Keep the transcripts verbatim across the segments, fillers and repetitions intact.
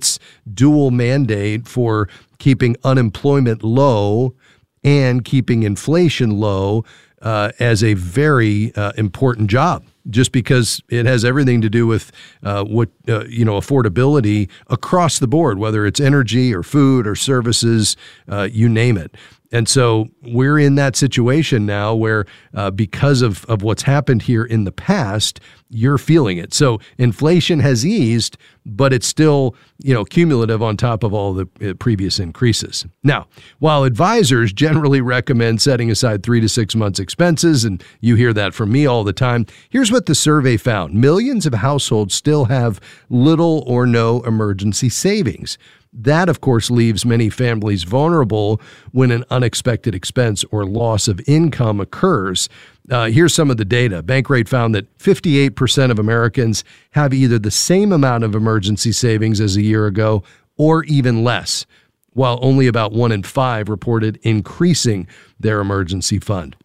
its dual mandate for keeping unemployment low and keeping inflation low uh, as a very uh, important job, just because it has everything to do with uh, what uh, you know affordability across the board, whether it's energy or food or services, uh, you name it. And so we're in that situation now where uh, because of, of what's happened here in the past, you're feeling it. So inflation has eased, but it's still, you know, cumulative on top of all the uh, previous increases. Now, while advisors generally recommend setting aside three to six months expenses, and you hear that from me all the time, here's what the survey found. Millions of households still have little or no emergency savings. That, of course, leaves many families vulnerable when an unexpected expense or loss of income occurs. Uh, here's some of the data. Bankrate found that fifty-eight percent of Americans have either the same amount of emergency savings as a year ago or even less, while only about one in five reported increasing their emergency fund.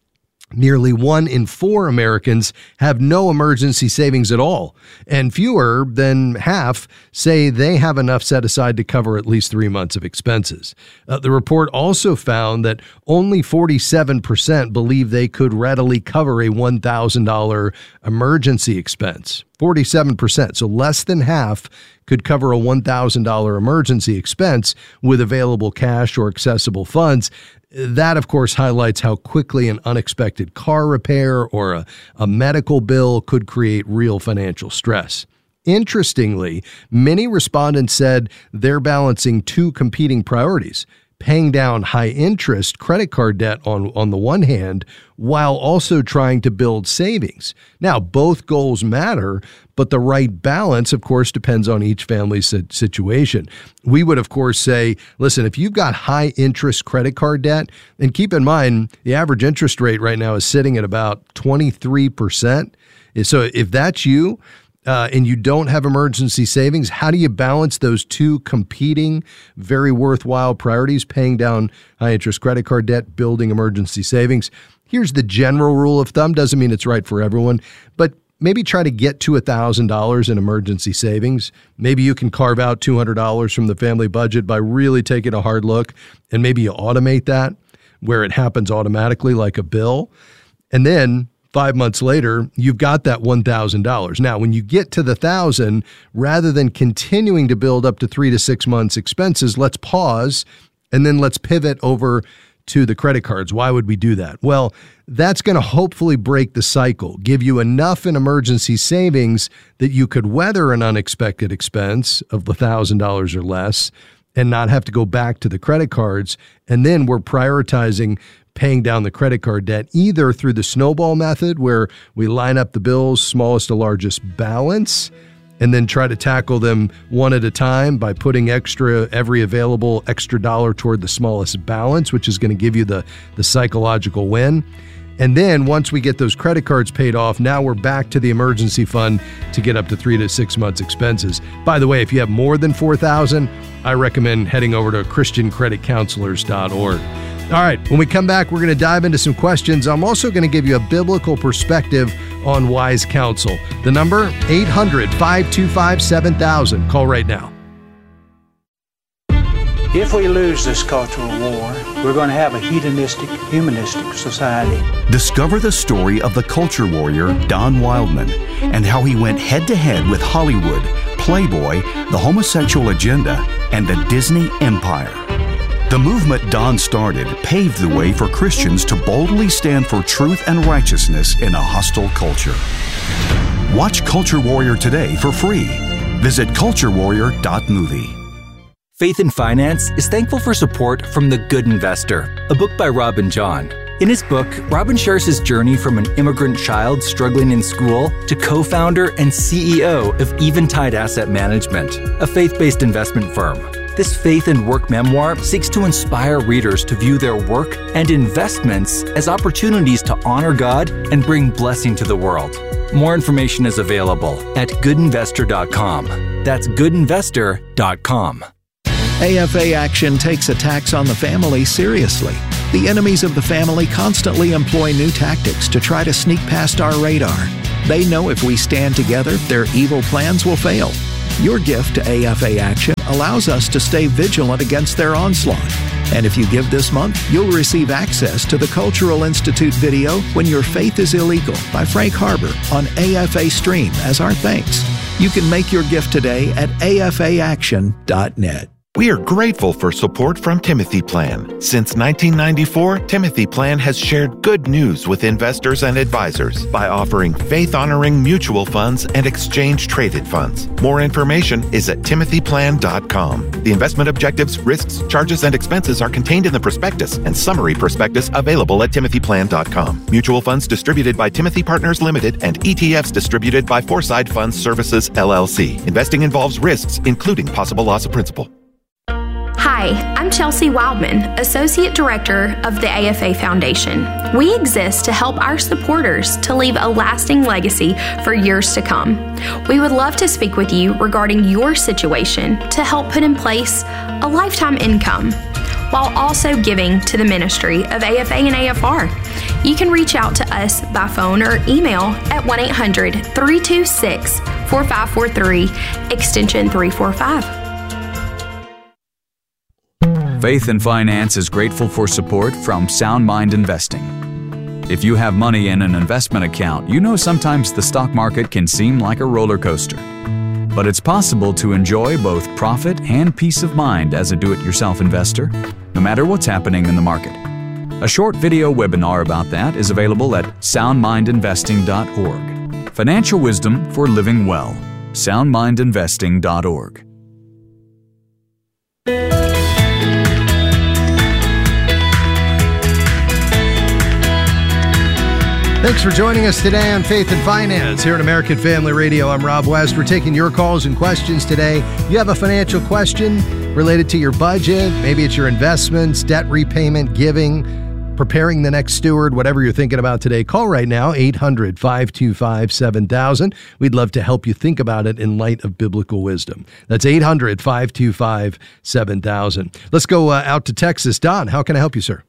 Nearly one in four Americans have no emergency savings at all, and fewer than half say they have enough set aside to cover at least three months of expenses. Uh, the report also found that only forty-seven percent believe they could readily cover a one thousand dollars emergency expense. forty-seven percent, so less than half could cover a one thousand dollars emergency expense with available cash or accessible funds. That, of course, highlights how quickly an unexpected car repair or a, a medical bill could create real financial stress. Interestingly, many respondents said they're balancing two competing priorities: paying down high-interest credit card debt on, on the one hand, while also trying to build savings. Now, both goals matter, but the right balance, of course, depends on each family's situation. We would, of course, say, listen, if you've got high-interest credit card debt, and keep in mind, the average interest rate right now is sitting at about twenty-three percent. So if that's you, Uh, and you don't have emergency savings, how do you balance those two competing, very worthwhile priorities, paying down high-interest credit card debt, building emergency savings? Here's the general rule of thumb. Doesn't mean it's right for everyone, but maybe try to get to one thousand dollars in emergency savings. Maybe you can carve out two hundred dollars from the family budget by really taking a hard look, and maybe you automate that where it happens automatically like a bill. And then five months later, you've got that one thousand dollars. Now, when you get to the one thousand dollars, rather than continuing to build up to three to six months expenses, let's pause and then let's pivot over to the credit cards. Why would we do that? Well, that's going to hopefully break the cycle, give you enough in emergency savings that you could weather an unexpected expense of one thousand dollars or less and not have to go back to the credit cards. And then we're prioritizing paying down the credit card debt either through the snowball method, where we line up the bills smallest to largest balance and then try to tackle them one at a time by putting extra every available extra dollar toward the smallest balance, which is going to give you the, the psychological win. And then once we get those credit cards paid off, now we're back to the emergency fund to get up to three to six months expenses. By the way, if you have more than four thousand dollars, I recommend heading over to christian credit counselors dot org. All right, when we come back, we're going to dive into some questions. I'm also going to give you a biblical perspective on wise counsel. The number, eight hundred, five two five, seven thousand. Call right now. If we lose this cultural war, we're going to have a hedonistic, humanistic society. Discover the story of the culture warrior Don Wildman and how he went head-to-head with Hollywood, Playboy, the homosexual agenda, and the Disney empire. The movement Don started paved the way for Christians to boldly stand for truth and righteousness in a hostile culture. Watch Culture Warrior today for free. Visit culture warrior dot movie. Faith in Finance is thankful for support from The Good Investor, a book by Robin John. In his book, Robin shares his journey from an immigrant child struggling in school to co-founder and C E O of Eventide Asset Management, a faith-based investment firm. This faith and work memoir seeks to inspire readers to view their work and investments as opportunities to honor God and bring blessing to the world. More information is available at good investor dot com. That's good investor dot com. A F A Action takes attacks on the family seriously. The enemies of the family constantly employ new tactics to try to sneak past our radar. They know if we stand together, their evil plans will fail. Your gift to A F A Action allows us to stay vigilant against their onslaught. And if you give this month, you'll receive access to the Cultural Institute video When Your Faith is Illegal by Frank Harbor on A F A Stream as our thanks. You can make your gift today at A F A action dot net. We are grateful for support from Timothy Plan. Since nineteen ninety-four, Timothy Plan has shared good news with investors and advisors by offering faith-honoring mutual funds and exchange-traded funds. More information is at timothy plan dot com. The investment objectives, risks, charges, and expenses are contained in the prospectus and summary prospectus available at timothy plan dot com. Mutual funds distributed by Timothy Partners Limited and E T Fs distributed by Foreside Funds Services, L L C. Investing involves risks, including possible loss of principal. Hi, I'm Chelsea Wildman, Associate Director of the A F A Foundation. We exist to help our supporters to leave a lasting legacy for years to come. We would love to speak with you regarding your situation to help put in place a lifetime income while also giving to the ministry of A F A and A F R. You can reach out to us by phone or email at one eight hundred, three two six, four five four three, extension three four five. Faith and Finance is grateful for support from Sound Mind Investing. If you have money in an investment account, you know sometimes the stock market can seem like a roller coaster. But it's possible to enjoy both profit and peace of mind as a do-it-yourself investor, no matter what's happening in the market. A short video webinar about that is available at sound mind investing dot org. Financial wisdom for living well. sound mind investing dot org. Thanks for joining us today on Faith and Finance here at American Family Radio. I'm Rob West. We're taking your calls and questions today. You have a financial question related to your budget, maybe it's your investments, debt repayment, giving, preparing the next steward, whatever you're thinking about today. Call right now, eight hundred, five two five, seven thousand. We'd love to help you think about it in light of biblical wisdom. That's eight hundred, five two five, seven thousand. Let's go uh, out to Texas. Don, how can I help you, sir?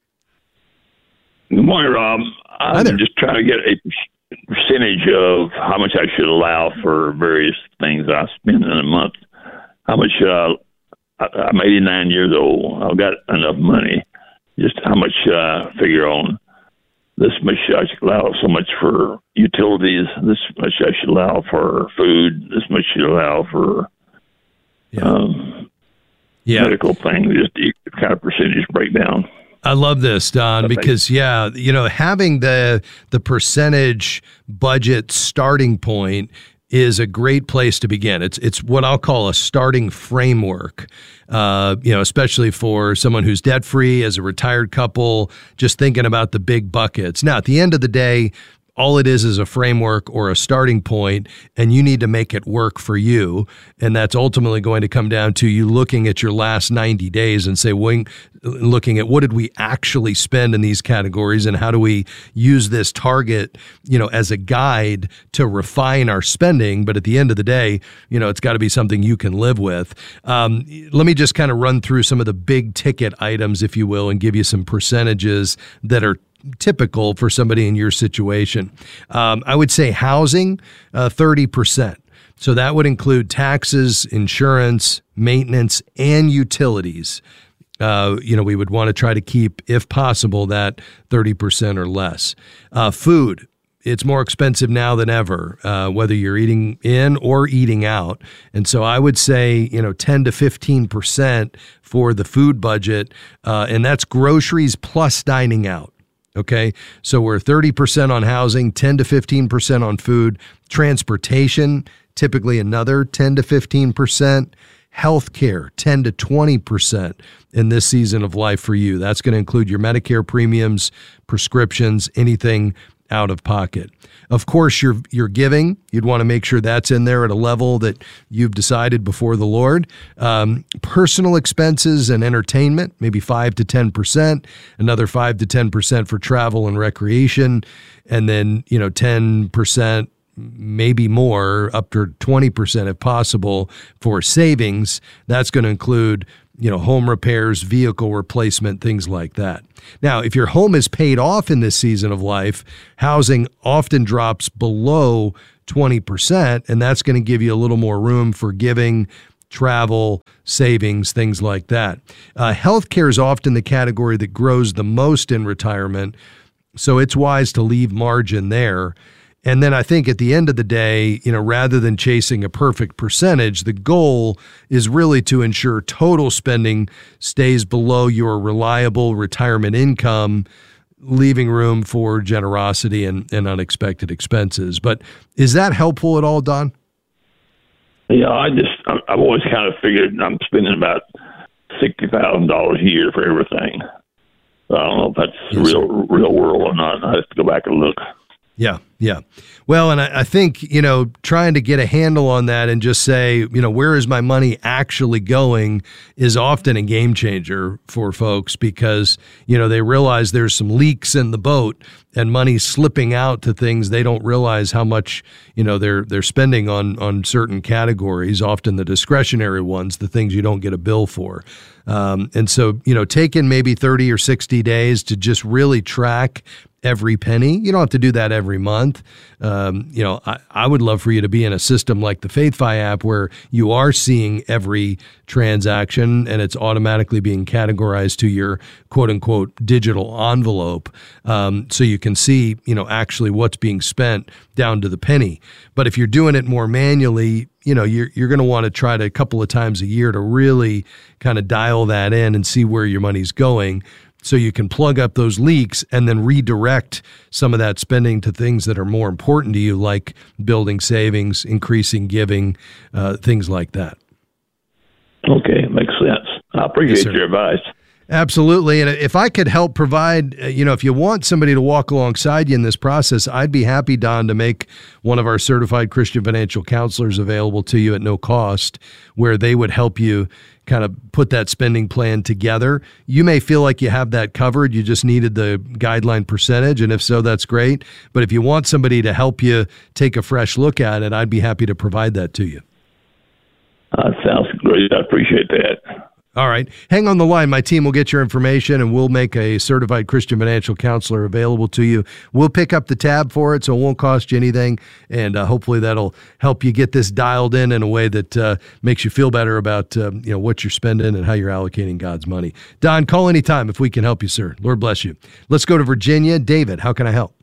Good morning, Rob. I'm just trying to get a percentage of how much I should allow for various things I spend in a month. How much, uh, I'm eighty-nine years old. I've got enough money. Just how much uh, figure on this much I should allow so much for utilities, this much I should allow for food, this much I should allow for yeah. Um, yeah. medical things, just the kind of percentage breakdown. I love this, Don, because, yeah, you know, having the the percentage budget starting point is a great place to begin. It's it's what I'll call a starting framework, uh, you know, especially for someone who's debt-free, as a retired couple, just thinking about the big buckets. Now, at the end of the day, all it is is a framework or a starting point, and you need to make it work for you. And that's ultimately going to come down to you looking at your last ninety days and say, well, looking at what did we actually spend in these categories, and how do we use this target, you know, as a guide to refine our spending. But at the end of the day, you know, it's got to be something you can live with. Um, let me just kind of run through some of the big ticket items, if you will, and give you some percentages that are typical for somebody in your situation. Um, I would say housing, uh, thirty percent. So that would include taxes, insurance, maintenance, and utilities. Uh, you know, we would want to try to keep, if possible, that thirty percent or less. Uh, food, it's more expensive now than ever, uh, whether you're eating in or eating out. And so I would say, you know, ten to fifteen percent for the food budget, uh, and that's groceries plus dining out. Okay, so we're thirty percent on housing, ten to fifteen percent on food, transportation, typically another ten to fifteen percent, healthcare, ten to twenty percent in this season of life for you. That's going to include your Medicare premiums, prescriptions, anything out of pocket. Of course, your your giving, you'd want to make sure that's in there at a level that you've decided before the Lord. Um, personal expenses and entertainment, maybe five to ten percent, another five to ten percent for travel and recreation, and then, you know, ten percent, maybe more, up to twenty percent if possible, for savings. That's going to include you know, home repairs, vehicle replacement, things like that. Now, if your home is paid off in this season of life, housing often drops below twenty percent, and that's going to give you a little more room for giving, travel, savings, things like that. Uh, healthcare is often the category that grows the most in retirement, so it's wise to leave margin there. And then I think at the end of the day, you know, rather than chasing a perfect percentage, the goal is really to ensure total spending stays below your reliable retirement income, leaving room for generosity and, and unexpected expenses. But is that helpful at all, Don? Yeah, I just, I've always kind of figured I'm spending about sixty thousand dollars a year for everything. So I don't know if that's yes, real, real world or not. I have to go back and look. Yeah, yeah. Well, and I, I think, you know, trying to get a handle on that and just say, you know, where is my money actually going is often a game changer for folks because, you know, they realize there's some leaks in the boat and money's slipping out to things they don't realize how much, you know, they're they're spending on on certain categories, often the discretionary ones, the things you don't get a bill for. Um, and so, you know, taking maybe thirty or sixty days to just really track every penny. You don't have to do that every month. Um, you know, I, I would love for you to be in a system like the FaithFi app where you are seeing every transaction and it's automatically being categorized to your quote unquote digital envelope. Um, so you can see, you know, actually what's being spent down to the penny. But if you're doing it more manually, you know, you're, you're going to want to try to a couple of times a year to really kind of dial that in and see where your money's going, so you can plug up those leaks and then redirect some of that spending to things that are more important to you, like building savings, increasing giving, uh, things like that. Okay, makes sense. I appreciate yes, your advice. Absolutely. And if I could help provide, you know, if you want somebody to walk alongside you in this process, I'd be happy, Don, to make one of our certified Christian financial counselors available to you at no cost, where they would help you kind of put that spending plan together. You may feel like you have that covered. You just needed the guideline percentage. And if so, that's great. But if you want somebody to help you take a fresh look at it, I'd be happy to provide that to you. Uh, sounds great. I appreciate that. All right. Hang on the line. My team will get your information and we'll make a certified Christian financial counselor available to you. We'll pick up the tab for it, so it won't cost you anything. And uh, hopefully that'll help you get this dialed in in a way that uh, makes you feel better about uh, you know what you're spending and how you're allocating God's money. Don, call anytime if we can help you, sir. Lord bless you. Let's go to Virginia. David, how can I help?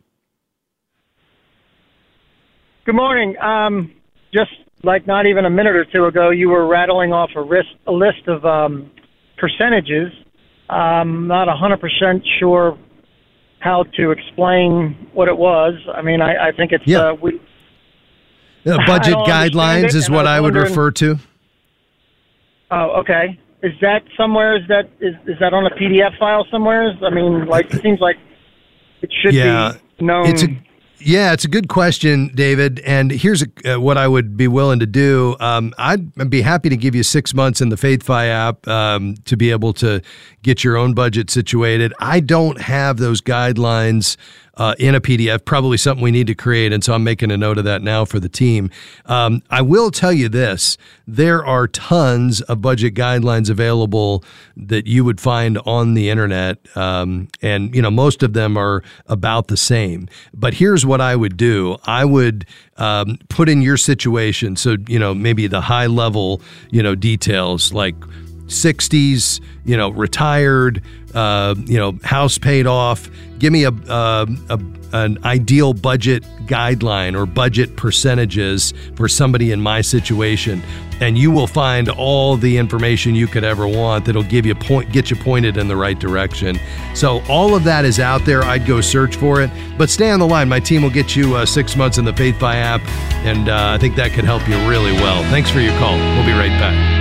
Good morning. Um, just like not even a minute or two ago, you were rattling off a, list, a list of um, percentages. I'm not one hundred percent sure how to explain what it was. I mean, I, I think it's... Yeah. Uh, we, the budget guidelines is what I, I would refer to. Oh, okay. Is that somewhere? Is that is, is that on a P D F file somewhere? I mean, like it seems like it should yeah, be known. It's a, yeah, it's a good question, David. And here's a, uh, what I would be willing to do. Um, I'd be happy to give you six months in the FaithFi app um, to be able to get your own budget situated. I don't have those guidelines Uh, in a P D F, probably something we need to create, and so I'm making a note of that now for the team. Um, I will tell you this, there are tons of budget guidelines available that you would find on the internet, um, and you know most of them are about the same. But here's what I would do. I would um, put in your situation, so you know maybe the high level you know details like sixties, you know, retired, uh, you know, house paid off. Give me a, uh, a an ideal budget guideline or budget percentages for somebody in my situation, and you will find all the information you could ever want that'll give you point, get you pointed in the right direction. So all of that is out there. I'd go search for it, but stay on the line. My team will get you uh, six months in the FaithFi app, and uh, I think that could help you really well. Thanks for your call. We'll be right back.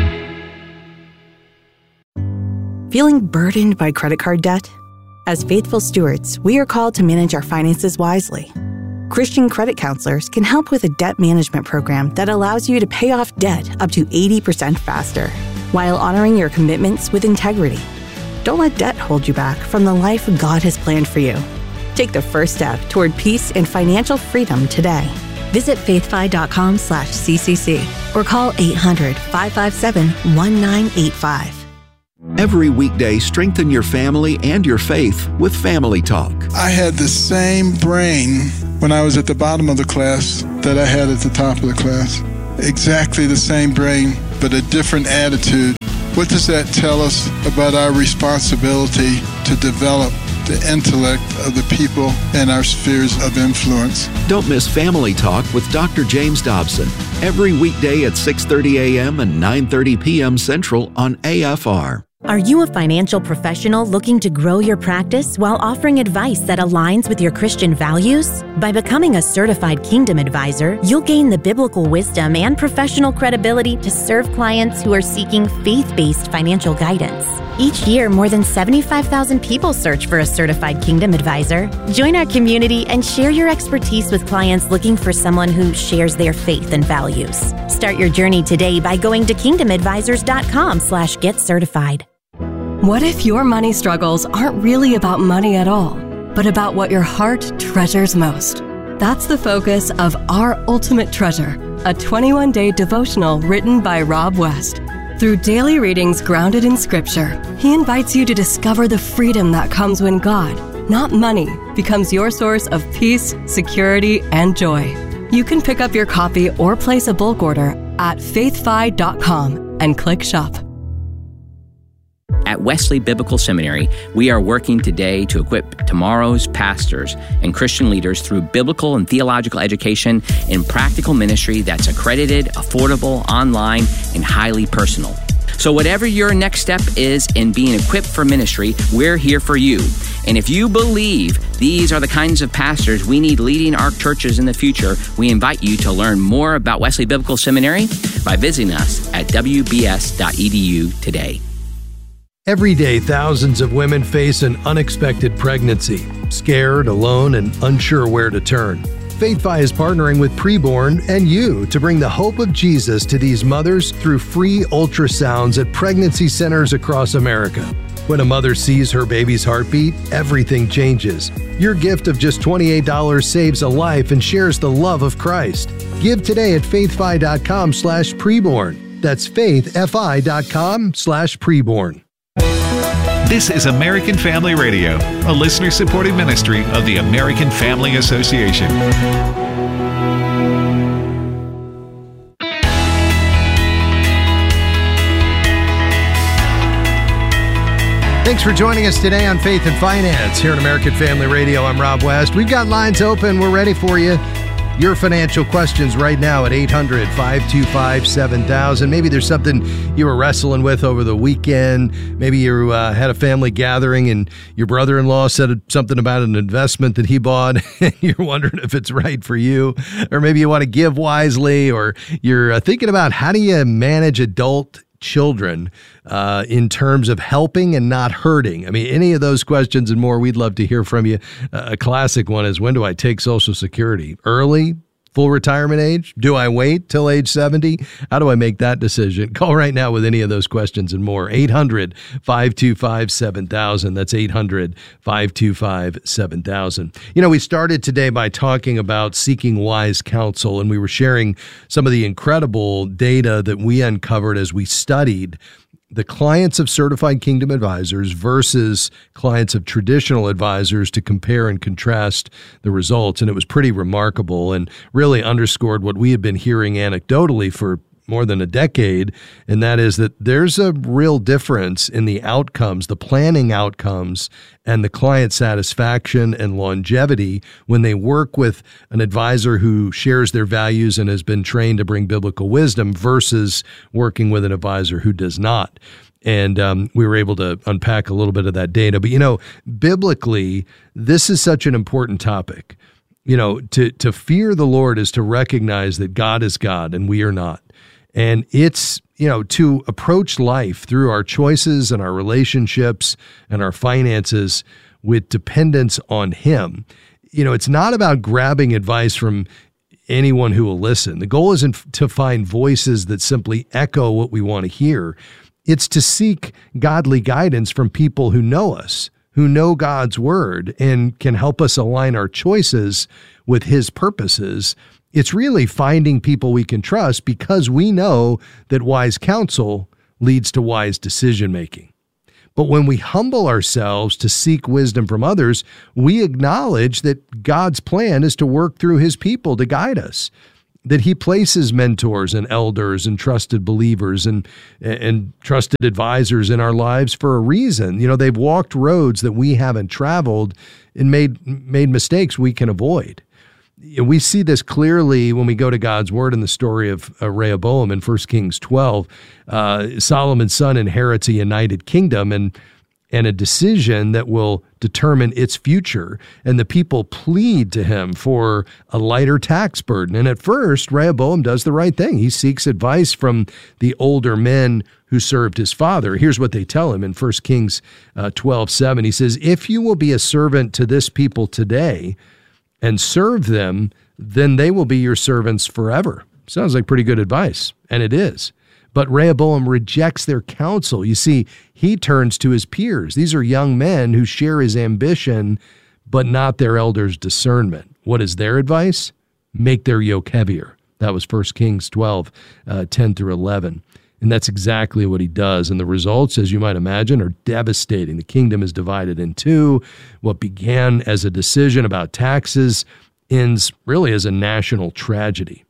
Feeling burdened by credit card debt? As faithful stewards, we are called to manage our finances wisely. Christian credit counselors can help with a debt management program that allows you to pay off debt up to eighty percent faster, while honoring your commitments with integrity. Don't let debt hold you back from the life God has planned for you. Take the first step toward peace and financial freedom today. Visit faithfi.com slash CCC or call eight hundred, five five seven, one nine eight five. Every weekday, strengthen your family and your faith with Family Talk. I had the same brain when I was at the bottom of the class that I had at the top of the class. Exactly the same brain, but a different attitude. What does that tell us about our responsibility to develop the intellect of the people in our spheres of influence? Don't miss Family Talk with Doctor James Dobson every weekday at six thirty a.m. and nine thirty p.m. Central on A F R. Are you a financial professional looking to grow your practice while offering advice that aligns with your Christian values? By becoming a certified Kingdom Advisor, you'll gain the biblical wisdom and professional credibility to serve clients who are seeking faith-based financial guidance. Each year, more than seventy-five thousand people search for a certified Kingdom Advisor. Join our community and share your expertise with clients looking for someone who shares their faith and values. Start your journey today by going to kingdom advisors dot com slash get certified. What if your money struggles aren't really about money at all, but about what your heart treasures most? That's the focus of Our Ultimate Treasure, a twenty-one day devotional written by Rob West. Through daily readings grounded in Scripture, he invites you to discover the freedom that comes when God, not money, becomes your source of peace, security, and joy. You can pick up your copy or place a bulk order at faith fi dot com and click shop. At Wesley Biblical Seminary, we are working today to equip tomorrow's pastors and Christian leaders through biblical and theological education and practical ministry that's accredited, affordable, online, and highly personal. So whatever your next step is in being equipped for ministry, we're here for you. And if you believe these are the kinds of pastors we need leading our churches in the future, we invite you to learn more about Wesley Biblical Seminary by visiting us at w b s dot e d u today. Every day, thousands of women face an unexpected pregnancy, scared, alone, and unsure where to turn. FaithFi is partnering with Preborn and you to bring the hope of Jesus to these mothers through free ultrasounds at pregnancy centers across America. When a mother sees her baby's heartbeat, everything changes. Your gift of just twenty-eight dollars saves a life and shares the love of Christ. Give today at faithfi dot com slash preborn. That's faithfi dot com slash preborn. This is American Family Radio, a listener-supported ministry of the American Family Association. Thanks for joining us today on Faith and Finance here at American Family Radio. I'm Rob West. We've got lines open. We're ready for you. Your financial questions right now at eight hundred, five two five, seven thousand. Maybe there's something you were wrestling with over the weekend. Maybe you uh, had a family gathering and your brother-in-law said something about an investment that he bought and you're wondering if it's right for you. Or maybe you want to give wisely, or you're uh, thinking about how do you manage adult children uh, in terms of helping and not hurting. I mean, any of those questions and more, we'd love to hear from you. Uh, a classic one is, when do I take Social Security? Early? Full retirement age? Do I wait till age seventy? How do I make that decision? Call right now with any of those questions and more. eight hundred, five two five, seven thousand. That's eight hundred, five two five, seven thousand. You know, we started today by talking about seeking wise counsel, and we were sharing some of the incredible data that we uncovered as we studied the clients of certified Kingdom Advisors versus clients of traditional advisors to compare and contrast the results. And it was pretty remarkable and really underscored what we had been hearing anecdotally for more than a decade, and that is that there's a real difference in the outcomes, the planning outcomes, and the client satisfaction and longevity when they work with an advisor who shares their values and has been trained to bring biblical wisdom versus working with an advisor who does not. And um, we were able to unpack a little bit of that data. But, you know, biblically, this is such an important topic. You know, to, to fear the Lord is to recognize that God is God and we are not. And it's, you know, to approach life through our choices and our relationships and our finances with dependence on Him. You know, it's not about grabbing advice from anyone who will listen. The goal isn't to find voices that simply echo what we want to hear. It's to seek godly guidance from people who know us, who know God's word and can help us align our choices with His purposes. It's really finding people we can trust because we know that wise counsel leads to wise decision-making. But when we humble ourselves to seek wisdom from others, we acknowledge that God's plan is to work through his people to guide us, that he places mentors and elders and trusted believers and, and trusted advisors in our lives for a reason. You know, they've walked roads that we haven't traveled and made, made mistakes we can avoid. We see this clearly when we go to God's word in the story of uh, Rehoboam in First Kings twelve. Uh, Solomon's son inherits a united kingdom and and a decision that will determine its future. And the people plead to him for a lighter tax burden. And at first, Rehoboam does the right thing. He seeks advice from the older men who served his father. Here's what they tell him in First Kings uh, twelve seven. He says, "If you will be a servant to this people today and serve them, then they will be your servants forever." Sounds like pretty good advice, and it is. But Rehoboam rejects their counsel. You see, he turns to his peers. These are young men who share his ambition, but not their elders' discernment. What is their advice? Make their yoke heavier. That was First Kings twelve, uh, ten through eleven. And that's exactly what he does. And the results, as you might imagine, are devastating. The kingdom is divided in two. What began as a decision about taxes ends really as a national tragedy.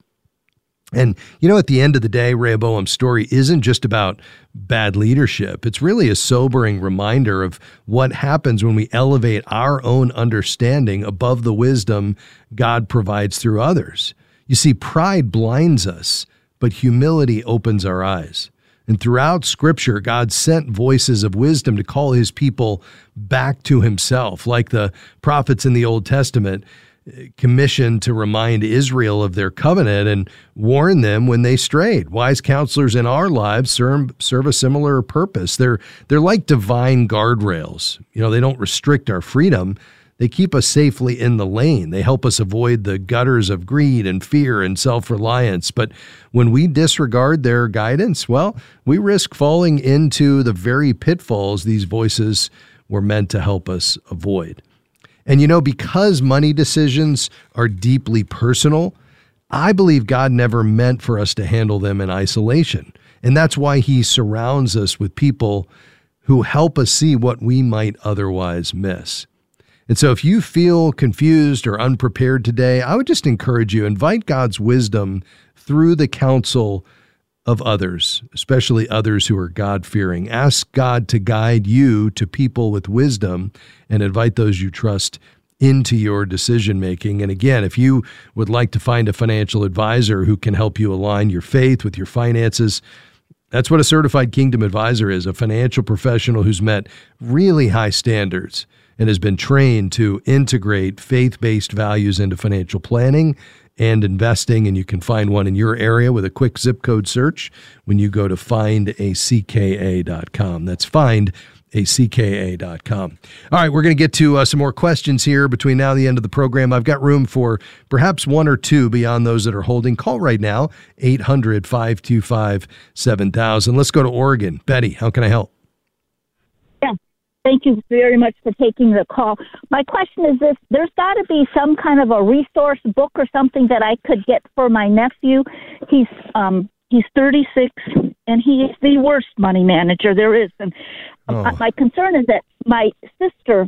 And, you know, at the end of the day, Rehoboam's story isn't just about bad leadership. It's really a sobering reminder of what happens when we elevate our own understanding above the wisdom God provides through others. You see, pride blinds us, but humility opens our eyes. And throughout Scripture, God sent voices of wisdom to call his people back to himself, like the prophets in the Old Testament commissioned to remind Israel of their covenant and warn them when they strayed. Wise counselors in our lives serve, serve a similar purpose. They're, they're like divine guardrails. You know, they don't restrict our freedom. They keep us safely in the lane. They help us avoid the gutters of greed and fear and self-reliance. But when we disregard their guidance, well, we risk falling into the very pitfalls these voices were meant to help us avoid. And you know, because money decisions are deeply personal, I believe God never meant for us to handle them in isolation. And that's why he surrounds us with people who help us see what we might otherwise miss. And so if you feel confused or unprepared today, I would just encourage you, invite God's wisdom through the counsel of others, especially others who are God-fearing. Ask God to guide you to people with wisdom and invite those you trust into your decision-making. And again, if you would like to find a financial advisor who can help you align your faith with your finances, that's what a certified kingdom advisor is, a financial professional who's met really high standards and has been trained to integrate faith-based values into financial planning and investing, and you can find one in your area with a quick zip code search when you go to find a c k a dot com. That's find a c k a dot com. All right, we're going to get to uh, some more questions here between now and the end of the program. I've got room for perhaps one or two beyond those that are holding. Call right now, eight hundred, five two five, seven thousand. Let's go to Oregon. Betty, how can I help? Yeah. Thank you very much for taking the call. My question is this: there's got to be some kind of a resource book or something that I could get for my nephew. He's um, he's thirty-six, and he is the worst money manager there is. And oh. my, my concern is that my sister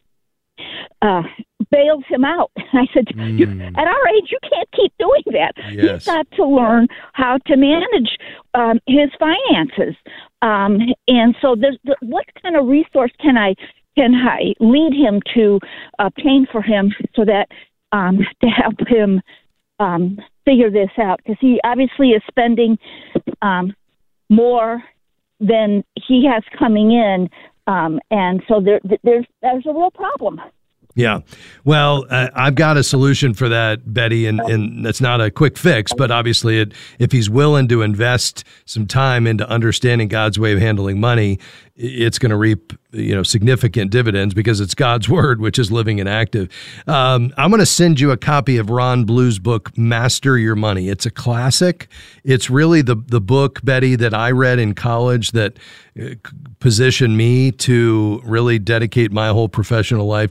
uh, bailed him out. I said, mm. you, at our age, you can't keep doing that. Yes. He's got to learn how to manage um, his finances. Um, and so there's, the, what kind of resource can I can I lead him to obtain for him so that um, to help him um, figure this out? Because he obviously is spending um, more than he has coming in, um, and so there, there's there's a real problem. Yeah. Well, uh, I've got a solution for that, Betty, and, and that's not a quick fix, but obviously it, if he's willing to invest some time into understanding God's way of handling money, it's going to reap, you know, significant dividends because it's God's word, which is living and active. Um, I'm going to send you a copy of Ron Blue's book, Master Your Money. It's a classic. It's really the, the book, Betty, that I read in college that uh, positioned me to really dedicate my whole professional life to the intersection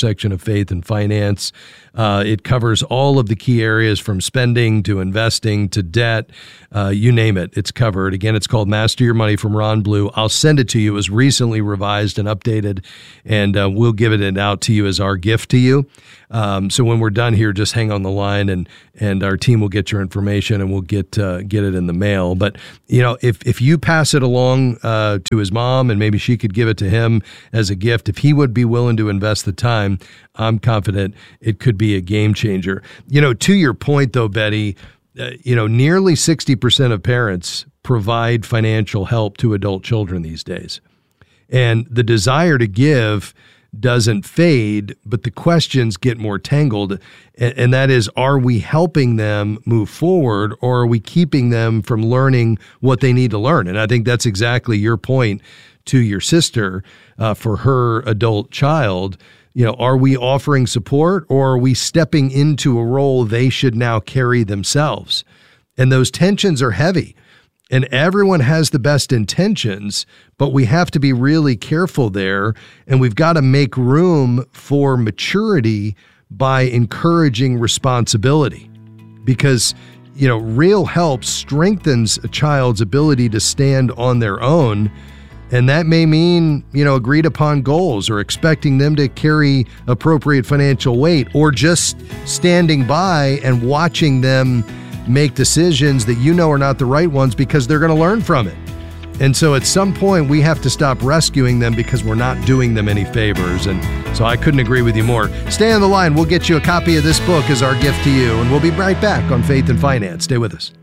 section of Faith and Finance. Uh, it covers all of the key areas from spending to investing to debt. Uh, you name it, it's covered. Again, it's called Master Your Money from Ron Blue. I'll send it to you. It was recently revised and updated, and uh, we'll give it out to you as our gift to you. Um, so when we're done here, just hang on the line, and and our team will get your information, and we'll get uh, get it in the mail. But you know, if if you pass it along uh, to his mom, and maybe she could give it to him as a gift, if he would be willing to invest the time, I'm confident it could be a game changer. You know, to your point though, Betty, uh, you know, nearly sixty percent of parents provide financial help to adult children these days, and the desire to give doesn't fade, but the questions get more tangled. And, and that is, are we helping them move forward, or are we keeping them from learning what they need to learn? And I think that's exactly your point to your sister uh, for her adult child. You know, are we offering support, or are we stepping into a role they should now carry themselves? And those tensions are heavy. And everyone has the best intentions, but we have to be really careful there. And we've got to make room for maturity by encouraging responsibility. Because, you know, real help strengthens a child's ability to stand on their own. And that may mean, you know, agreed upon goals, or expecting them to carry appropriate financial weight, or just standing by and watching them make decisions that you know are not the right ones, because they're going to learn from it. And so at some point we have to stop rescuing them, because we're not doing them any favors. And so I couldn't agree with you more. Stay on the line. We'll get you a copy of this book as our gift to you, and we'll be right back on Faith and Finance. Stay with us.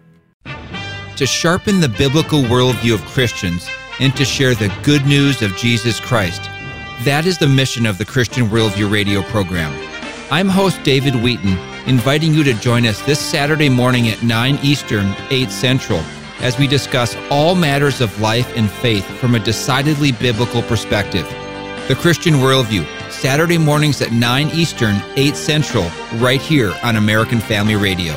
To sharpen the biblical worldview of Christians and to share the good news of Jesus Christ. That is the mission of the Christian Worldview radio program. I'm host David Wheaton, inviting you to join us this Saturday morning at nine Eastern, eight Central, as we discuss all matters of life and faith from a decidedly biblical perspective. The Christian Worldview, Saturday mornings at nine Eastern, eight Central, right here on American Family Radio.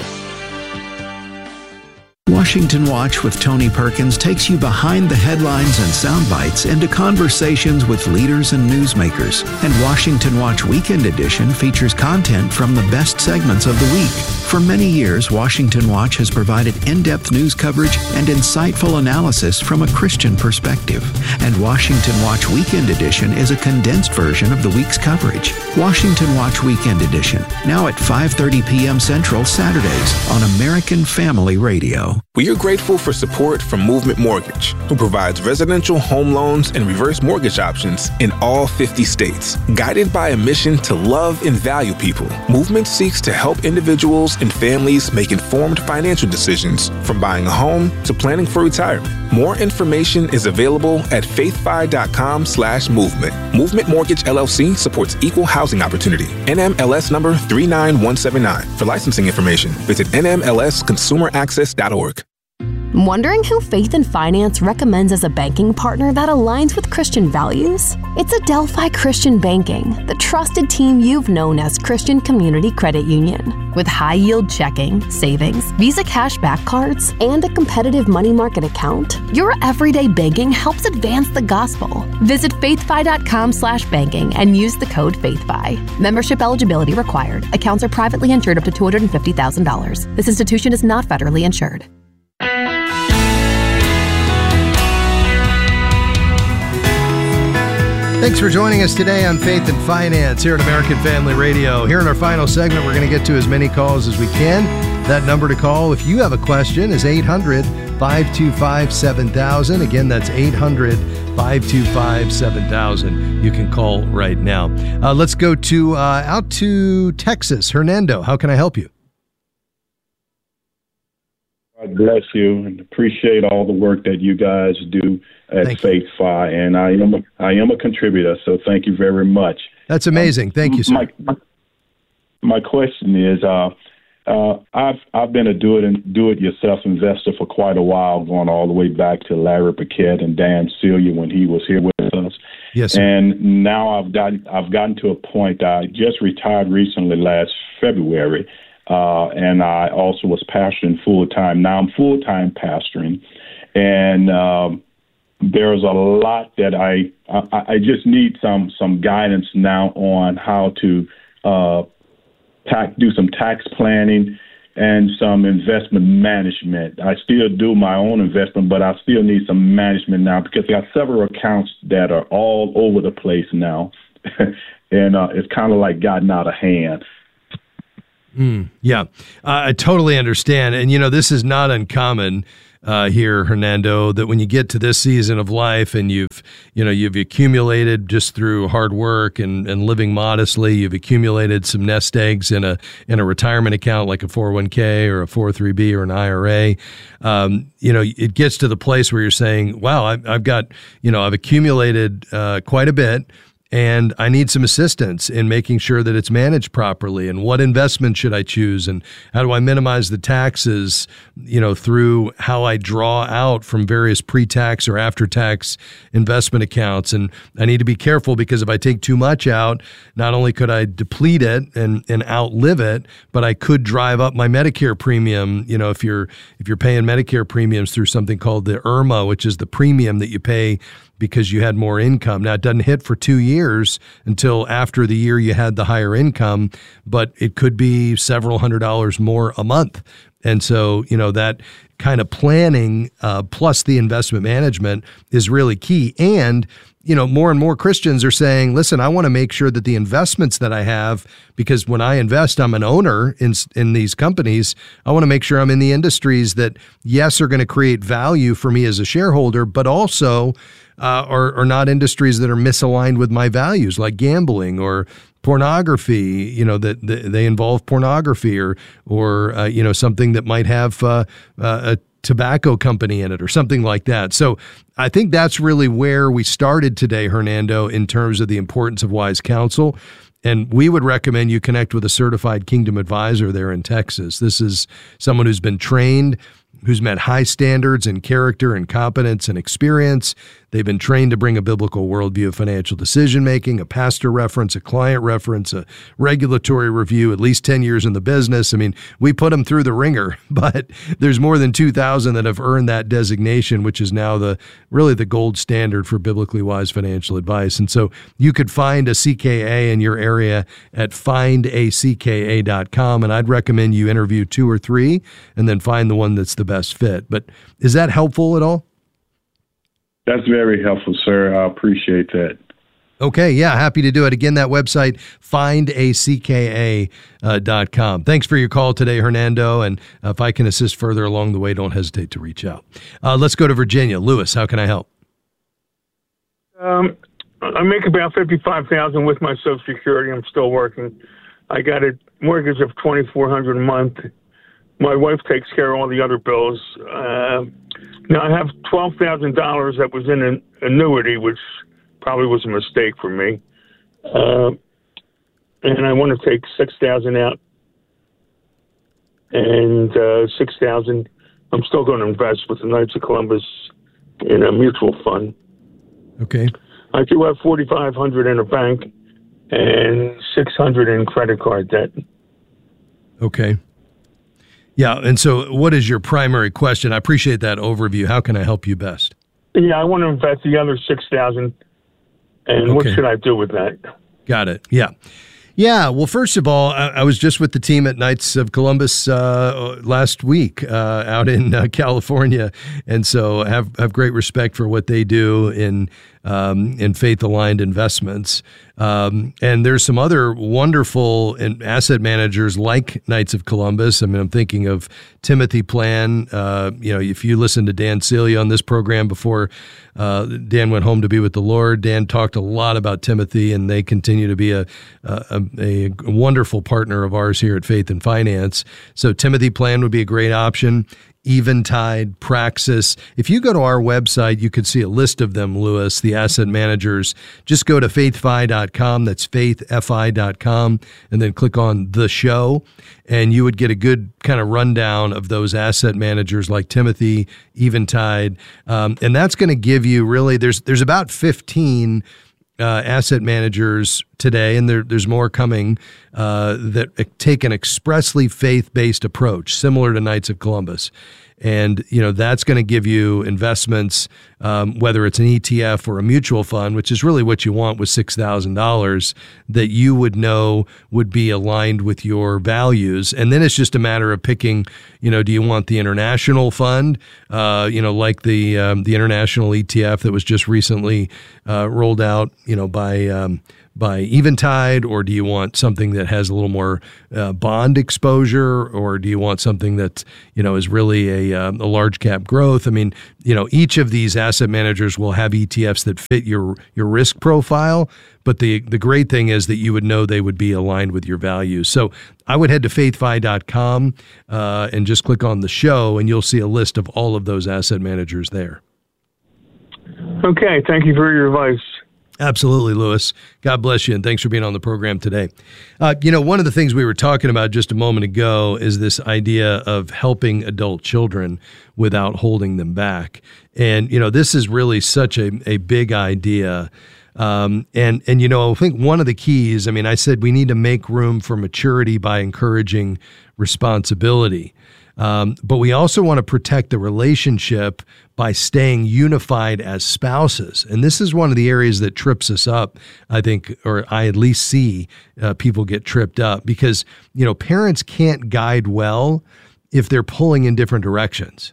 Washington Watch with Tony Perkins takes you behind the headlines and sound bites into conversations with leaders and newsmakers. And Washington Watch Weekend Edition features content from the best segments of the week. For many years, Washington Watch has provided in-depth news coverage and insightful analysis from a Christian perspective. And Washington Watch Weekend Edition is a condensed version of the week's coverage. Washington Watch Weekend Edition, now at five thirty p.m. Central Saturdays on American Family Radio. We are grateful for support from Movement Mortgage, who provides residential home loans and reverse mortgage options in all fifty states. Guided by a mission to love and value people, Movement seeks to help individuals and families make informed financial decisions, from buying a home to planning for retirement. More information is available at faithfi.com slash movement. Movement Mortgage L L C supports equal housing opportunity. N M L S number three nine one seven nine. For licensing information, visit N M L S consumer access dot org. Wondering who Faith and Finance recommends as a banking partner that aligns with Christian values? It's Adelphi Christian Banking, the trusted team you've known as Christian Community Credit Union. With high-yield checking, savings, Visa cashback cards, and a competitive money market account, your everyday banking helps advance the gospel. Visit faithfi.com slash banking and use the code FaithFi. Membership eligibility required. Accounts are privately insured up to two hundred fifty thousand dollars. This institution is not federally insured. Thanks for joining us today on Faith and Finance here at American Family Radio. Here in our final segment, we're going to get to as many calls as we can. That number to call if you have a question is eight hundred, five two five, seven thousand. Again, that's eight hundred, five two five, seven thousand. You can call right now. Uh, let's go to uh, out to Texas. Hernando, how can I help you? God bless you, and appreciate all the work that you guys do at FaithFi, and I am a, I am a contributor, so thank you very much. That's amazing. Um, thank you, sir. My, my, my question is, uh, uh, I've I've been a do it and do it yourself investor for quite a while, going all the way back to Larry Paquette and Dan Celia when he was here with us. Yes, sir. And now I've got I've gotten to a point. I just retired recently, last February. Uh, and I also was pastoring full time. Now I'm full time pastoring, and um, there's a lot that I, I I just need some some guidance now on how to uh, tax, do some tax planning and some investment management. I still do my own investment, but I still need some management now because I got several accounts that are all over the place now, and uh, it's kind of like gotten out of hand. Mm, yeah, uh, I totally understand. And, you know, this is not uncommon uh, here, Hernando, that when you get to this season of life and you've, you know, you've accumulated just through hard work and, and living modestly, you've accumulated some nest eggs in a in a retirement account like a four oh one k or a four oh three b or an I R A. Um, you know, it gets to the place where you're saying, wow, I've, I've got, you know, I've accumulated uh, quite a bit. And I need some assistance in making sure that it's managed properly. And what investment should I choose? And how do I minimize the taxes, you know, through how I draw out from various pre-tax or after-tax investment accounts? And I need to be careful because if I take too much out, not only could I deplete it and, and outlive it, but I could drive up my Medicare premium. You know, if you're if you're paying Medicare premiums through something called the I R M A, which is the premium that you pay because you had more income. Now, it doesn't hit for two years until after the year you had the higher income, but it could be several hundred dollars more a month. And so, you know, that kind of planning uh, plus the investment management is really key. And, you know, more and more Christians are saying, listen, I want to make sure that the investments that I have, because when I invest, I'm an owner in in these companies. I want to make sure I'm in the industries that, yes, are going to create value for me as a shareholder, but also uh, are, are not industries that are misaligned with my values, like gambling or pornography, you know, that, that they involve pornography or, or uh, you know, something that might have uh, uh, a tobacco company in it or something like that. So I think that's really where we started today, Hernando, in terms of the importance of wise counsel. And we would recommend you connect with a certified Kingdom advisor there in Texas. This is someone who's been trained, who's met high standards in character and competence and experience. They've been trained to bring a biblical worldview of financial decision-making, a pastor reference, a client reference, a regulatory review, at least ten years in the business. I mean, we put them through the ringer, but there's more than two thousand that have earned that designation, which is now the really the gold standard for biblically wise financial advice. And so you could find a C K A in your area at find a c k a dot com, and I'd recommend you interview two or three and then find the one that's the best fit. But is that helpful at all? That's very helpful, sir. I appreciate that. Okay, yeah, happy to do it. Again, that website, find a c k a dot com. Thanks for your call today, Hernando, and uh, if I can assist further along the way, don't hesitate to reach out. Uh, let's go to Virginia. Lewis, how can I help? Um, I make about fifty-five thousand dollars with my Social Security. I'm still working. I got a mortgage of twenty-four hundred dollars a month. My wife takes care of all the other bills. Uh, now, I have twelve thousand dollars that was in an annuity, which probably was a mistake for me. Uh, and I want to take six thousand dollars out. And uh, six thousand dollars, I'm still going to invest with the Knights of Columbus in a mutual fund. Okay. I do have forty-five hundred dollars in a bank and six hundred dollars in credit card debt. Okay. Yeah, and so what is your primary question? I appreciate that overview. How can I help you best? Yeah, I want to invest the other six thousand dollars, and okay. What should I do with that? Got it. Yeah. Yeah, well, first of all, I, I was just with the team at Knights of Columbus uh, last week uh, out in uh, California, and so I have have great respect for what they do in um, in faith-aligned investments. Um, and there's some other wonderful asset managers like Knights of Columbus. I mean, I'm thinking of Timothy Plan. Uh, you know, if you listen to Dan Celia on this program before uh, Dan went home to be with the Lord, Dan talked a lot about Timothy, and they continue to be a, a, a wonderful partner of ours here at Faith and Finance. So Timothy Plan would be a great option. Eventide, Praxis. If you go to our website, you could see a list of them, Lewis, the asset managers. Just go to faith fi dot com. That's faith fi dot com, and then click on the show, and you would get a good kind of rundown of those asset managers like Timothy, Eventide, um, and that's going to give you really. There's there's about fifteen Uh, asset managers today, and there, there's more coming, uh, that take an expressly faith-based approach, similar to Knights of Columbus. And, you know, that's going to give you investments, um, whether it's an E T F or a mutual fund, which is really what you want with six thousand dollars, that you would know would be aligned with your values. And then it's just a matter of picking, you know, do you want the international fund, uh, you know, like the um, the international E T F that was just recently uh, rolled out, you know, by um, by Eventide, or do you want something that has a little more uh, bond exposure, or do you want something that, you know, is really a, um, a large cap growth? I mean, you know, each of these asset managers will have E T Fs that fit your your risk profile, but the the great thing is that you would know they would be aligned with your values. So I would head to faith fi dot com uh, and just click on the show, and you'll see a list of all of those asset managers there. Okay, thank you for your advice. Absolutely, Lewis. God bless you, and thanks for being on the program today. Uh, you know, one of the things we were talking about just a moment ago is this idea of helping adult children without holding them back. And, you know, this is really such a, a big idea. Um, and, and, you know, I think one of the keys, I mean, I said we need to make room for maturity by encouraging responsibility. Um, but we also want to protect the relationship by staying unified as spouses. And this is one of the areas that trips us up, I think, or I at least see uh, people get tripped up because, you know, parents can't guide well if they're pulling in different directions.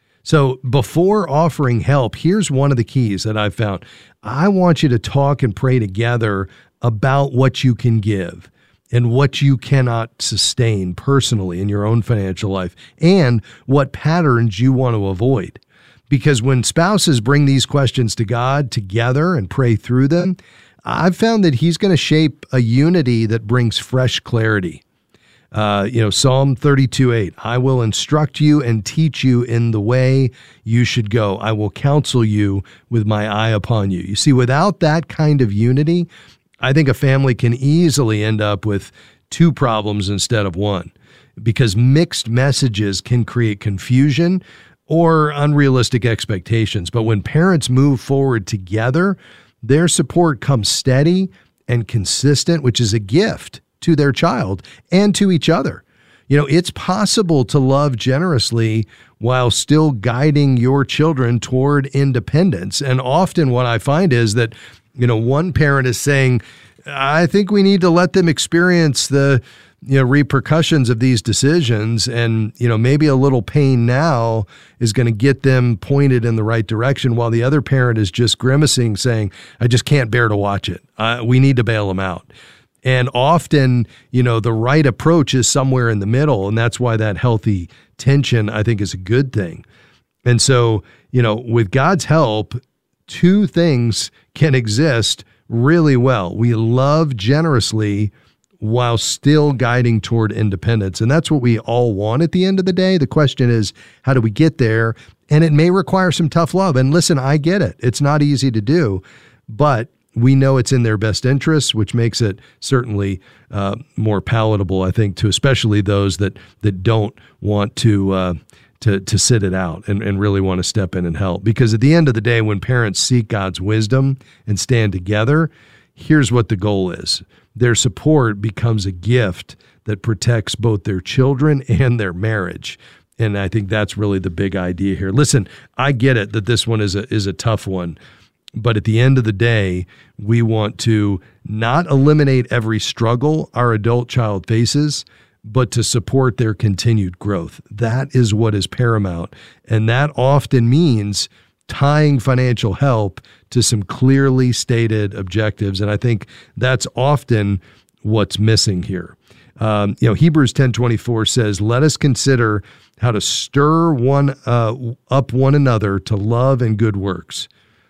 So before offering help, here's one of the keys that I've found. I want you to talk and pray together about what you can give and what you cannot sustain personally in your own financial life, and what patterns you want to avoid. Because when spouses bring these questions to God together and pray through them, I've found that He's going to shape a unity that brings fresh clarity. Uh, you know, Psalm thirty-two eight, I will instruct you and teach you in the way you should go. I will counsel you with my eye upon you. You see, without that kind of unity, I think a family can easily end up with two problems instead of one, because mixed messages can create confusion or unrealistic expectations. But when parents move forward together, their support comes steady and consistent, which is a gift to their child and to each other. You know, it's possible to love generously while still guiding your children toward independence. And often what I find is that, you know, one parent is saying, I think we need to let them experience the, you know, repercussions of these decisions. And, you know, maybe a little pain now is going to get them pointed in the right direction, while the other parent is just grimacing, saying, I just can't bear to watch it. Uh, we need to bail them out. And often, you know, the right approach is somewhere in the middle. And that's why that healthy tension, I think, is a good thing. And so, you know, with God's help, two things can exist really well. We love generously while still guiding toward independence. And that's what we all want at the end of the day. The question is, how do we get there? And it may require some tough love. And listen, I get it. It's not easy to do, but we know it's in their best interests, which makes it certainly uh, more palatable, I think, to especially those that that don't want to uh, to to sit it out and, and really want to step in and help. Because at the end of the day, when parents seek God's wisdom and stand together, here's what the goal is. Their support becomes a gift that protects both their children and their marriage. And I think that's really the big idea here. Listen, I get it that this one is a is a tough one. But at the end of the day, we want to not eliminate every struggle our adult child faces, but to support their continued growth. That is what is paramount. And that often means tying financial help to some clearly stated objectives. And I think that's often what's missing here. Um, you know, Hebrews ten twenty-four says, let us consider how to stir one uh, up one another to love and good works.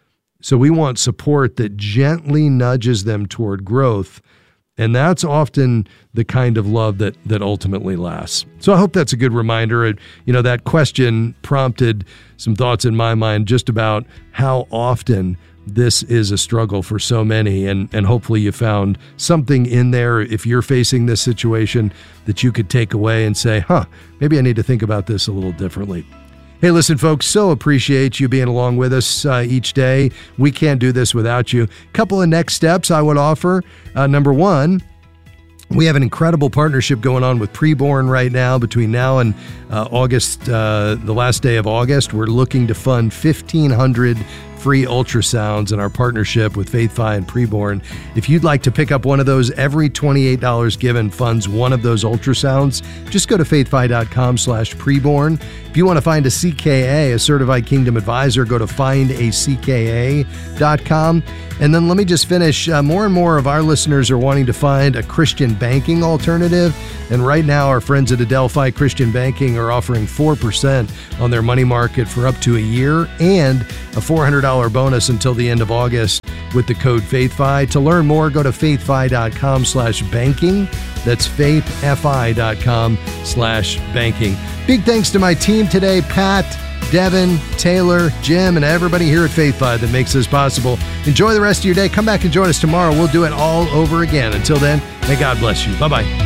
So we want support that gently nudges them toward growth. And that's often the kind of love that that ultimately lasts. So I hope that's a good reminder. You know, that question prompted some thoughts in my mind just about how often this is a struggle for so many. And, and hopefully you found something in there, if you're facing this situation, that you could take away and say, huh, maybe I need to think about this a little differently. Hey, listen, folks, so appreciate you being along with us uh, each day. We can't do this without you. Couple of next steps I would offer. Uh, number one, We have an incredible partnership going on with Preborn right now. Between now and uh, August, uh, the last day of August, we're looking to fund fifteen hundred free ultrasounds in our partnership with FaithFi and Preborn. If you'd like to pick up one of those, every twenty-eight dollars given funds one of those ultrasounds. Just go to faithfi.com slash preborn. If you want to find a C K A, a Certified Kingdom Advisor, go to find a c k a dot com. And then let me just finish. Uh, more and more of our listeners are wanting to find a Christian banking alternative. And right now, our friends at Adelphi Christian Banking are offering four percent on their money market for up to a year and a four hundred dollars bonus until the end of August with the code FaithFi. To learn more, go to faithfi.com slash banking. That's faithfi.com slash banking. Big thanks to my team today, Pat, Devin, Taylor, Jim, and everybody here at FaithFi that makes this possible. Enjoy the rest of your day. Come back and join us tomorrow. We'll do it all over again. Until then, may God bless you. Bye-bye.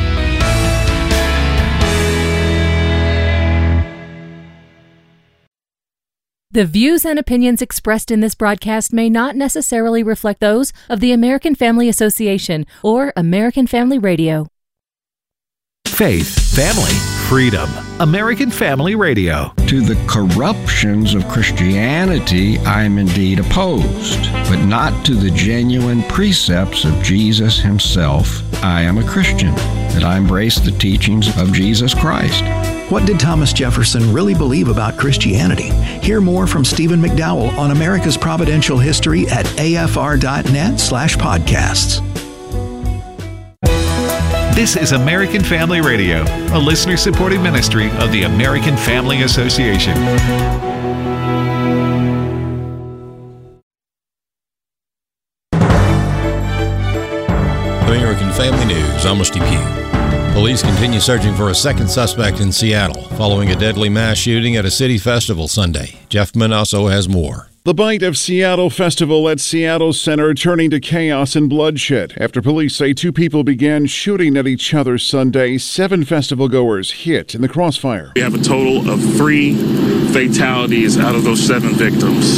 The views and opinions expressed in this broadcast may not necessarily reflect those of the American Family Association or American Family Radio. Faith, family, freedom. American Family Radio. To the corruptions of Christianity, I am indeed opposed, but not to the genuine precepts of Jesus himself. I am a Christian, that I embrace the teachings of Jesus Christ. What did Thomas Jefferson really believe about Christianity? Hear more from Stephen McDowell on America's Providential History at afr.net slash podcasts. This is American Family Radio, a listener-supported ministry of the American Family Association. American Family News, I'm Steve Pugh. Police continue searching for a second suspect in Seattle following a deadly mass shooting at a city festival Sunday. Jeff Manasso has more. The Bite of Seattle festival at Seattle Center turning to chaos and bloodshed after police say two people began shooting at each other Sunday. Seven festival goers hit in the crossfire. We have a total of three fatalities out of those seven victims.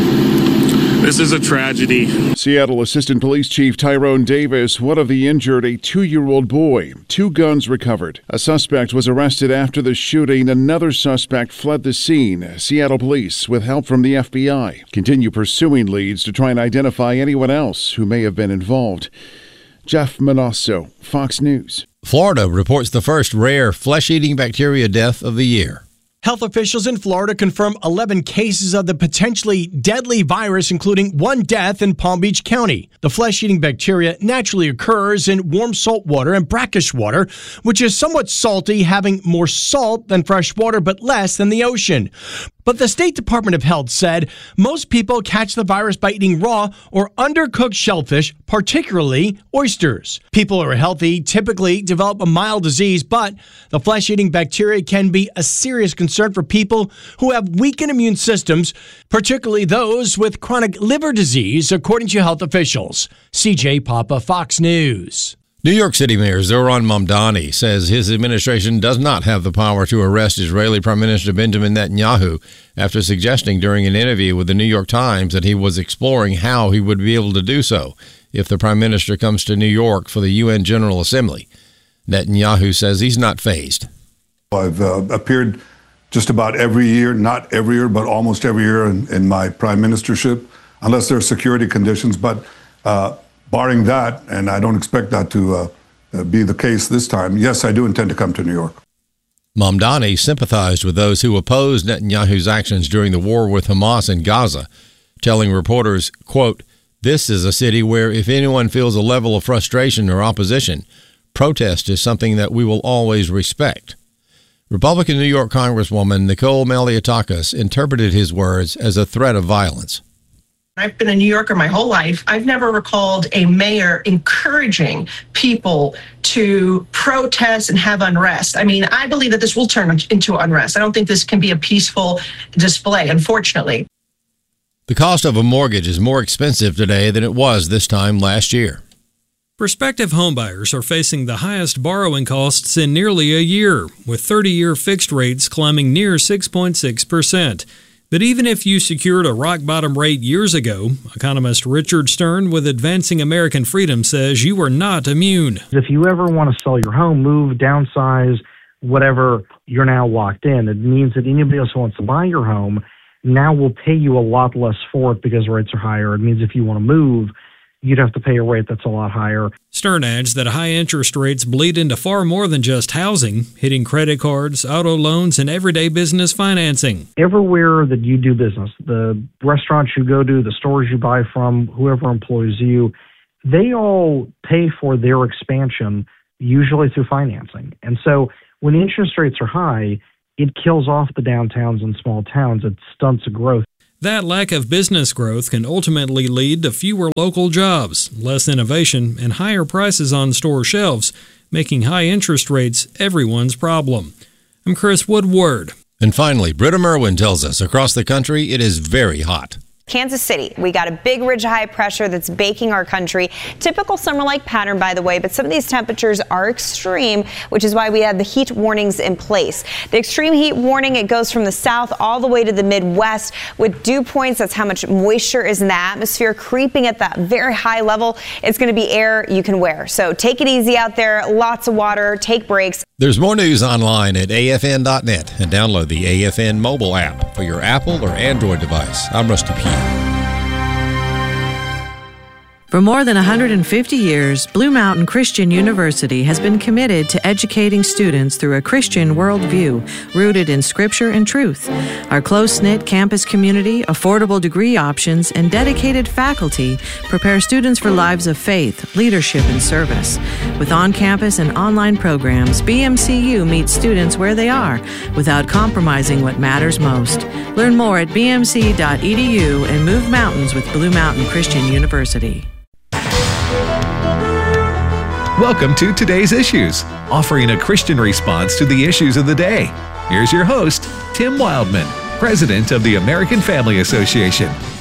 This is a tragedy. Seattle Assistant Police Chief Tyrone Davis, one of the injured, a two-year-old boy. Two guns recovered. A suspect was arrested after the shooting. Another suspect fled the scene. Seattle police, with help from the F B I, continue pursuing leads to try and identify anyone else who may have been involved. Jeff Manasso, Fox News. Florida reports the first rare flesh-eating bacteria death of the year. Health officials in Florida confirm eleven cases of the potentially deadly virus, including one death in Palm Beach County. The flesh-eating bacteria naturally occurs in warm salt water and brackish water, which is somewhat salty, having more salt than fresh water but less than the ocean. But the State Department of Health said most people catch the virus by eating raw or undercooked shellfish, particularly oysters. People who are healthy typically develop a mild disease, but the flesh-eating bacteria can be a serious concern for people who have weakened immune systems, particularly those with chronic liver disease, according to health officials. C J Papa, Fox News. New York City Mayor Zoran Mamdani says his administration does not have the power to arrest Israeli Prime Minister Benjamin Netanyahu after suggesting during an interview with the New York Times that he was exploring how he would be able to do so if the Prime Minister comes to New York for the U N General Assembly. Netanyahu says he's not fazed. I've uh, appeared just about every year, not every year, but almost every year in, in my prime ministership, unless there are security conditions. But uh, barring that, and I don't expect that to uh, be the case this time, yes, I do intend to come to New York. Mamdani sympathized with those who opposed Netanyahu's actions during the war with Hamas in Gaza, telling reporters, quote, "This is a city where if anyone feels a level of frustration or opposition, protest is something that we will always respect." Republican New York Congresswoman Nicole Malliotakis interpreted his words as a threat of violence. I've been a New Yorker my whole life. I've never recalled a mayor encouraging people to protest and have unrest. I mean, I believe that this will turn into unrest. I don't think this can be a peaceful display, unfortunately. The cost of a mortgage is more expensive today than it was this time last year. Prospective homebuyers are facing the highest borrowing costs in nearly a year, with thirty-year fixed rates climbing near six point six percent. But even if you secured a rock-bottom rate years ago, economist Richard Stern with Advancing American Freedom says you are not immune. If you ever want to sell your home, move, downsize, whatever, you're now locked in. It means that anybody else who wants to buy your home now will pay you a lot less for it because rates are higher. It means if you want to move, you'd have to pay a rate that's a lot higher. Stern adds that high interest rates bleed into far more than just housing, hitting credit cards, auto loans, and everyday business financing. Everywhere that you do business, the restaurants you go to, the stores you buy from, whoever employs you, they all pay for their expansion, usually through financing. And so when interest rates are high, it kills off the downtowns and small towns. It stunts growth. That lack of business growth can ultimately lead to fewer local jobs, less innovation, and higher prices on store shelves, making high interest rates everyone's problem. I'm Chris Woodward. And finally, Britta Merwin tells us across the country it is very hot. Kansas City, we got a big ridge of high pressure that's baking our country. Typical summer-like pattern, by the way, but some of these temperatures are extreme, which is why we have the heat warnings in place. The extreme heat warning, it goes from the south all the way to the Midwest with dew points. That's how much moisture is in the atmosphere creeping at that very high level. It's going to be air you can wear. So take it easy out there. Lots of water. Take breaks. There's more news online at A F N dot net and download the A F N mobile app for your Apple or Android device. I'm Rusty Pugh. For more than one hundred fifty years, Blue Mountain Christian University has been committed to educating students through a Christian worldview rooted in Scripture and truth. Our close-knit campus community, affordable degree options, and dedicated faculty prepare students for lives of faith, leadership, and service. With on-campus and online programs, B M C U meets students where they are without compromising what matters most. Learn more at b m c dot e d u and move mountains with Blue Mountain Christian University. Welcome to Today's Issues, offering a Christian response to the issues of the day. Here's your host, Tim Wildman, President of the American Family Association.